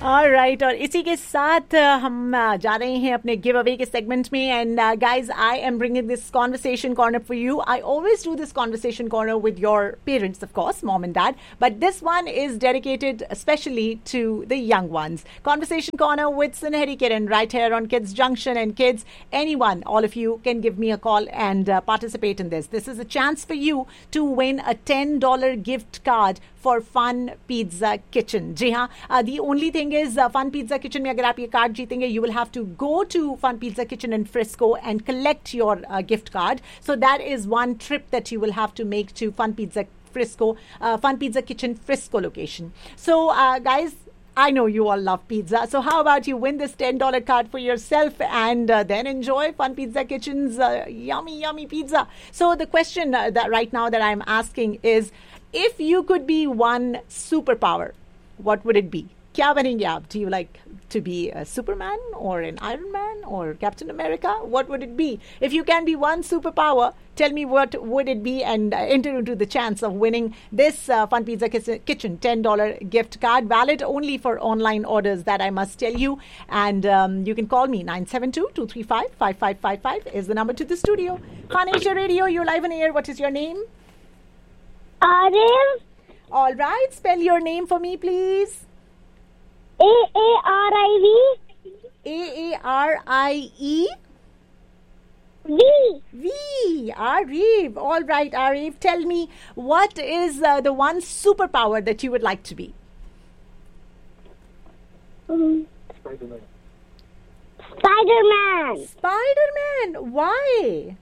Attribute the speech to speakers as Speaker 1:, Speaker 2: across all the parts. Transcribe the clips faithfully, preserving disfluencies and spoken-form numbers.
Speaker 1: All right, और इसी के साथ uh, हम uh, जा रहे हैं अपने गिव अवे के सेगमेंट में and guys I am bringing this conversation corner for you. I always do this conversation corner with your parents, of course, mom and dad, but this one is dedicated especially to the young ones. Conversation corner with Sunehri Kiran right here on Kids Junction. And kids, anyone, all of you can give me a call and uh, participate in this. This is a chance for you to win a ten dollars gift card for Fun Pizza Kitchen. जी हाँ, uh, the only thing is uh, Fun Pizza Kitchen में अगर आप ये card जीतेंगे, you will have to go to Fun Pizza Kitchen in Frisco and collect your uh, gift card. So that is one trip that you will have to make to Fun Pizza Frisco, uh, Fun Pizza Kitchen Frisco location. So uh, guys, I know you all love pizza. So how about you win this ten dollars card for yourself and uh, then enjoy Fun Pizza Kitchen's uh, yummy, yummy pizza. So the question uh, that right now that I'm asking is, if you could be one superpower, what would it be? क्या बनेंगे आप? Do you like to be a Superman or an Iron Man or Captain America? What would it be? If you can be one superpower, tell me what would it be and uh, enter into the chance of winning this uh, Fun Pizza Kitchen ten dollars gift card, valid only for online orders, that I must tell you. And um, you can call me nine seven two, two three five, five five five five is the number to the studio. Fun Asia Radio, you're live on air. What is your name?
Speaker 2: Arif.
Speaker 1: All right, spell your name for me, please.
Speaker 2: A A R I V.
Speaker 1: A A R I E.
Speaker 2: V.
Speaker 1: V. Arif. All right, Arif. Tell me, what is uh, the one superpower that you would like to be?
Speaker 2: Um, Spider-Man. Spider-Man.
Speaker 1: Spider-Man. Why?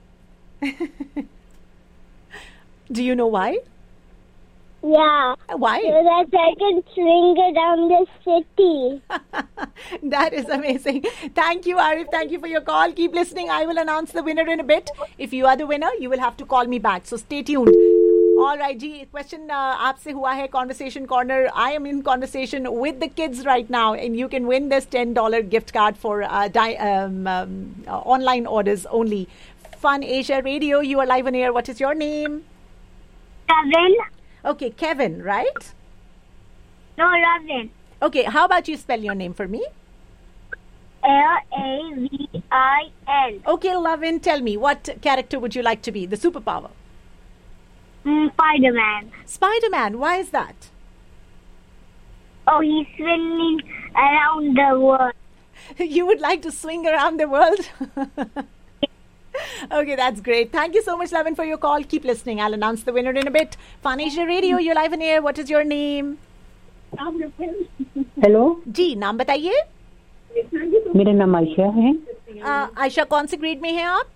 Speaker 1: Do you know why?
Speaker 2: Yeah.
Speaker 1: Why?
Speaker 2: So that I can swing around the city.
Speaker 1: That is amazing. Thank you, Arif. Thank you for your call. Keep listening. I will announce the winner in a bit. If you are the winner, you will have to call me back. So stay tuned. All right, ji, question uh, आपसे हुआ है Conversation Corner. I am in conversation with the kids right now, and you can win this ten dollars gift card for uh, di- um, um, uh, online orders only. Fun Asia Radio, you are live on air. What is your name?
Speaker 2: Kevin.
Speaker 1: Okay, Kevin, right?
Speaker 2: No, Ravin.
Speaker 1: Okay, how about you spell your name for me?
Speaker 2: L A V I N.
Speaker 1: Okay, Lavin, tell me, what character would you like to be? The superpower?
Speaker 2: Mm, Spider-Man.
Speaker 1: Spider-Man, why is that?
Speaker 2: Oh, he's swinging around the world.
Speaker 1: You would like to swing around the world? Okay, that's great. Thank you so much, Lavin, for your call. Keep listening. I'll announce the winner in a bit. Fun Asia Radio, you're live on air. What is your name?
Speaker 3: Hello
Speaker 1: जी, नाम बताइए.
Speaker 3: मेरा नाम आयशा है.
Speaker 1: uh, Ayesha, कौन से grade में हैं आप?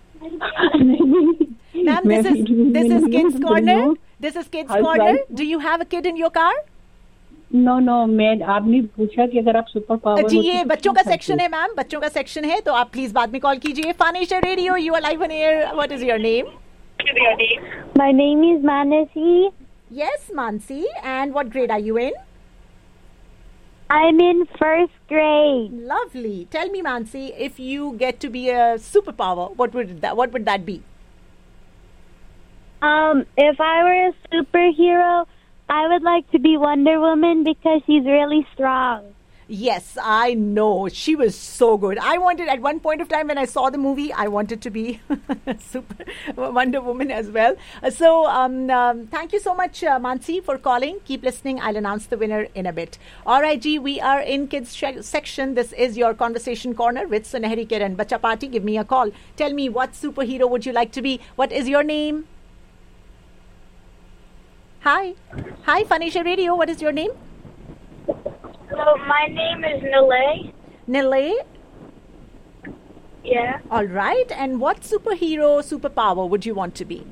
Speaker 3: Ma'am,
Speaker 1: Ma'am, this is this is Kids Corner. This is Kids Corner. Do you have a kid in your car?
Speaker 3: No no मैं आपने पूछा कि अगर आप सुपर पावर.
Speaker 1: जी, ये बच्चों का सेक्शन है मैम, बच्चों का सेक्शन है, तो आप प्लीज बाद में कॉल कीजिए. Fun Asia radio, you are live on air. What is your name?
Speaker 2: My name is Manasi.
Speaker 1: Yes, Mansi. And what grade are you in?
Speaker 2: I'm in first grade.
Speaker 1: Lovely. Tell me, Mansi, if you get to be a superpower, what would that what would that be?
Speaker 2: Um, if I were a superhero, I would like to be Wonder Woman because she's really strong.
Speaker 1: Yes, I know. She was so good. I wanted, at one point of time when I saw the movie, I wanted to be super Wonder Woman as well. Uh, so, um, um, thank you so much, uh, Mansi, for calling. Keep listening. I'll announce the winner in a bit. All right, G, we are in kids sh- section. This is your Conversation Corner with Sunehri Kiran. Bacha Party, give me a call. Tell me, what superhero would you like to be? What is your name? Hi. Hi, Fanisha Radio. What is your name?
Speaker 2: So my name is Nile.
Speaker 1: Nile.
Speaker 2: Yeah.
Speaker 1: All right. And what superhero, superpower would you want to be?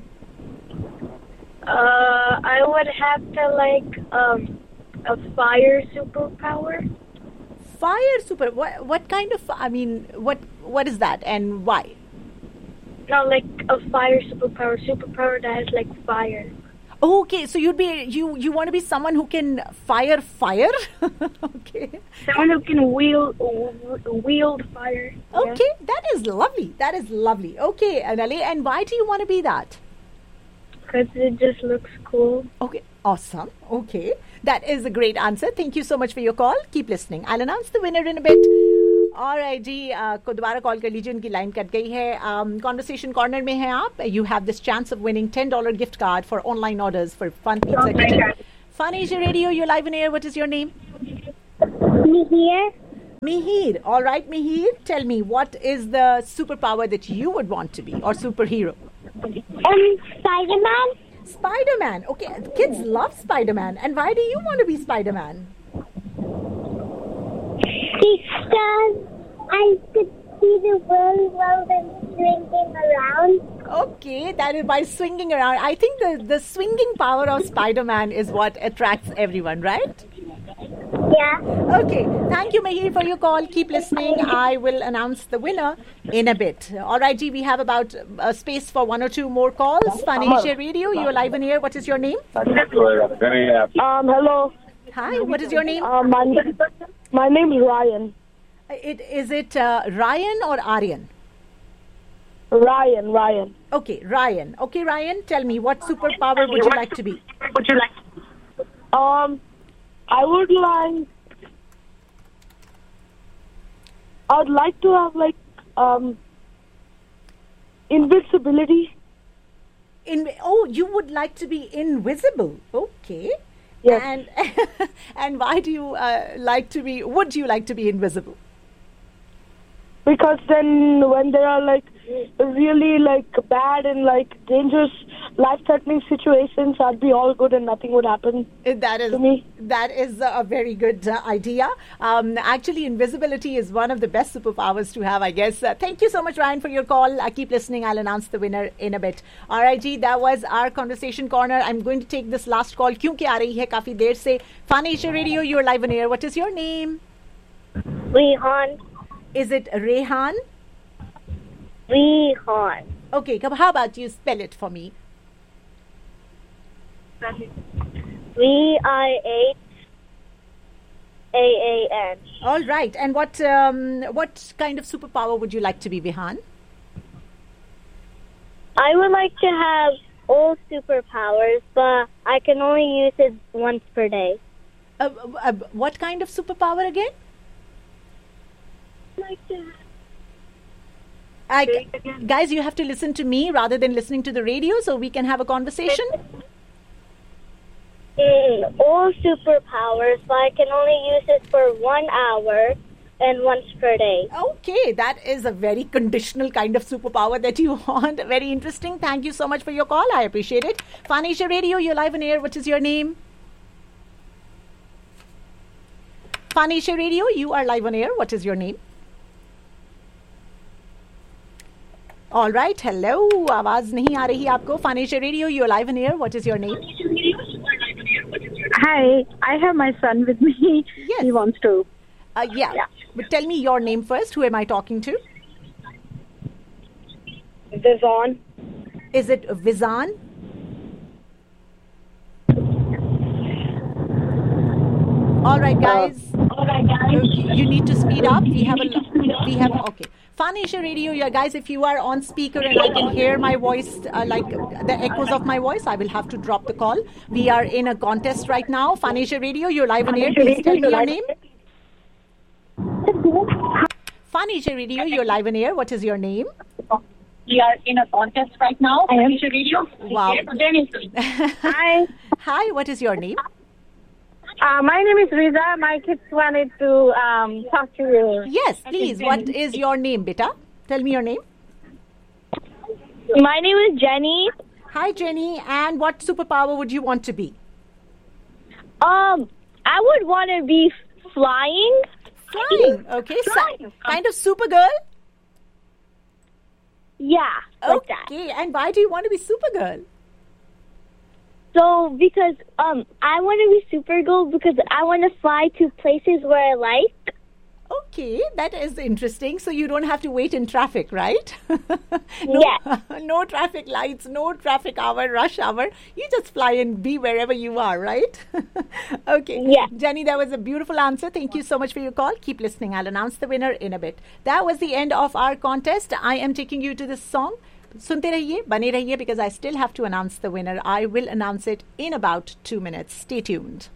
Speaker 2: Uh, I would have to like um a fire superpower.
Speaker 1: Fire super. What? What kind of? I mean, what? What is that, and why?
Speaker 2: No, like a fire superpower. Superpower that has like fire.
Speaker 1: Okay, so you'd be you you want to be someone who can fire fire? Okay.
Speaker 2: Someone who can wield wield fire.
Speaker 1: Okay, yeah. That is lovely. That is lovely. Okay, Anali, and why do you want to be that?
Speaker 2: Because it just looks cool.
Speaker 1: Okay, awesome. Okay. That is a great answer. Thank you so much for your call. Keep listening. I'll announce the winner in a bit. All right, ji uh, को दोबारा call कर लीजिए, उनकी line cut गई है. Conversation um, corner में हैं आप. You have this chance of winning ten dollars gift card for online orders for Fun Pizza Kitchen. Fun Asia Radio, you're live in air. What is your name?
Speaker 2: Mihir.
Speaker 1: Mihir. All right, Mihir. Tell me, what is the superpower that you would want to be, or superhero?
Speaker 2: Um, Spider-Man.
Speaker 1: Spider-Man. Okay, kids love Spider-Man. And why do you want to be Spider-Man?
Speaker 2: Because I could see the world while I'm swinging around.
Speaker 1: Okay, that is by swinging around. I think the, the swinging power of Spider-Man is what attracts everyone, right?
Speaker 2: Yeah.
Speaker 1: Okay, thank you, Mihir, for your call. Keep listening. I will announce the winner in a bit. All right, G, we have about a space for one or two more calls. Fun Asia Radio, you're live in here. What is your name?
Speaker 4: Um, hello.
Speaker 1: Hi, what is your name?
Speaker 4: Um, my, my name is Ryan.
Speaker 1: It, is it uh, Ryan or Aryan?
Speaker 4: Ryan, Ryan.
Speaker 1: Okay, Ryan. Okay, Ryan, tell me, what superpower would you like to be?
Speaker 4: Would you like? Um, I would like. I would like to have like um invincibility.
Speaker 1: In oh, you would like to be invisible. Okay.
Speaker 4: Yes.
Speaker 1: And and why do you uh, like to be? Would you like to be invisible?
Speaker 4: Because then when there are like really like bad and like dangerous life-threatening situations, I'd be all good and nothing would happen
Speaker 1: that is,
Speaker 4: to me.
Speaker 1: That is a very good uh, idea. Um, actually, invisibility is one of the best superpowers to have, I guess. Uh, thank you so much, Ryan, for your call. Uh, keep listening. I'll announce the winner in a bit. All right, G, that was our conversation corner. I'm going to take this last call. क्योंकि आ रही है काफी देर से. Fun Asia Radio, you're live on air. What is your name?
Speaker 2: Rehan.
Speaker 1: Is it Rehan?
Speaker 2: Rehan.
Speaker 1: Okay, how about you spell it for me?
Speaker 2: V I H A A N.
Speaker 1: All right. And what um, what kind of superpower would you like to be, Vihan?
Speaker 2: I would like to have all superpowers, but I can only use it once per day.
Speaker 1: Uh, uh, what kind of superpower again?
Speaker 2: Like to
Speaker 1: I, guys, you have to listen to me rather than listening to the radio so we can have a conversation.
Speaker 2: Mm, all superpowers, but I can only use it for one hour and once per day.
Speaker 1: Okay, that is a very conditional kind of superpower that you want. Very interesting. Thank you so much for your call. I appreciate it. Fun Asia Radio, you're live on air. What is your name? Fun Asia Radio, you are live on air. What is your name? All right. Hello. आवाज नहीं आ रही आपको. Fun Asia Radio, you're live on air. What is your name?
Speaker 3: Hi, I have my son with me.
Speaker 1: Yes.
Speaker 3: He wants to.
Speaker 1: Uh, yeah.
Speaker 3: Yeah.
Speaker 1: But tell me your name first. Who am I talking to?
Speaker 4: Vizan.
Speaker 1: Is it Vizan? All right, guys.
Speaker 3: All right, guys.
Speaker 1: You, you need to speed up. We have a. We have okay. Fun Asia Radio, yeah, guys. If you are on speaker and I can hear my voice, uh, like the echoes of my voice, I will have to drop the call. We are in a contest right now. Fun Asia Radio, you're live on air. Please tell me your name. Fun Asia Radio, you're live on air. What is your name?
Speaker 3: We are in a contest right now. Fun Asia Radio.
Speaker 1: Wow.
Speaker 2: Hi.
Speaker 1: Hi. What is your name?
Speaker 2: Uh, my name is Riza. My kids wanted to um, talk to you.
Speaker 1: Yes, please. What is your name, beta? Tell me your name.
Speaker 2: My name is Jenny.
Speaker 1: Hi, Jenny. And what superpower would you want to be?
Speaker 2: Um, I would want to be flying.
Speaker 1: Flying. Okay.
Speaker 2: Flying.
Speaker 1: So, kind of Supergirl?
Speaker 2: Yeah, like that.
Speaker 1: Okay. And why do you want to be Supergirl?
Speaker 2: So, because um, I want to be Supergirl because I want to fly to places where I like.
Speaker 1: Okay, that is interesting. So you don't have to wait in traffic, right? no,
Speaker 2: Yeah.
Speaker 1: No traffic lights, no traffic hour, rush hour. You just fly and be wherever you are, right? Okay.
Speaker 2: Yeah.
Speaker 1: Jenny, that was a beautiful answer. Thank you so much for your call. Keep listening. I'll announce the winner in a bit. That was the end of our contest. I am taking you to this song. सुनते रहिए, बने रहिए, because I still have to announce the winner. I will announce it in about two minutes. Stay tuned.